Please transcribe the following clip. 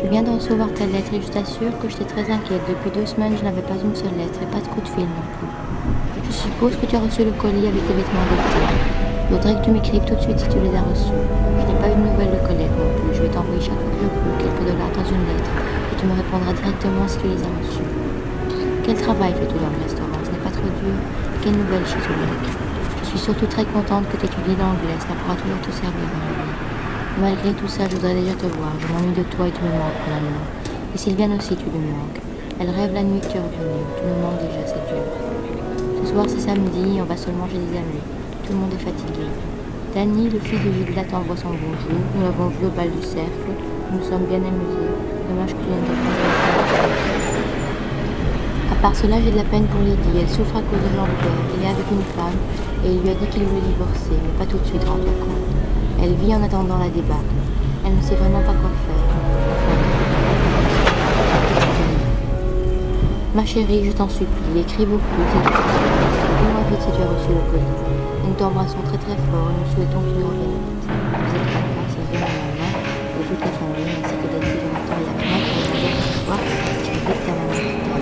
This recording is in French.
Tu viens de recevoir ta lettre et je t'assure que j'étais très inquiète. Depuis 2 semaines, je n'avais pas une seule lettre et pas de coup de fil non plus. Je suppose que tu as reçu le colis avec tes vêtements d'été. Il faudrait que tu m'écrives tout de suite si tu les as reçus. Je n'ai pas eu de nouvelles de Colette non plus. Je vais t'envoyer chaque fois que je peux quelques dollars dans une lettre et tu me répondras directement si tu les as reçus. Quel travail fais-tu dans le restaurant? Ce n'est pas trop dur? Quelles nouvelles chez Tulek? Je suis surtout très contente que tu étudies l'anglais. Ça pourra toujours te servir dans la vie. Malgré tout ça, je voudrais déjà te voir. Je m'ennuie de toi et tu me manques finalement. Et Sylviane aussi, tu lui manques. Elle rêve la nuit que tu es revenu. Tu me manques déjà, c'est dur. Ce soir, c'est samedi, on va seulement chez des amis. Tout le monde est fatigué. Dany, le fils de Gilda, t'envoie son bonjour. Nous l'avons vu au bal du cercle. Nous nous sommes bien amusés. Dommage que tu viennes pas. À part cela, j'ai de la peine pour Lydie. Elle souffre à cause de Lambert. Il est avec une femme et il lui a dit qu'il voulait divorcer, mais pas tout de suite, rends-toi compte. Elle vit en attendant la débâcle. Elle ne sait vraiment pas quoi faire. Ma chérie, je t'en supplie, écris beaucoup. Dis-moi vite si tu as reçu le colis. Et nous t'embrassons très très fort et nous souhaitons que tu reviennes vite. Vous êtes papa, c'est vraiment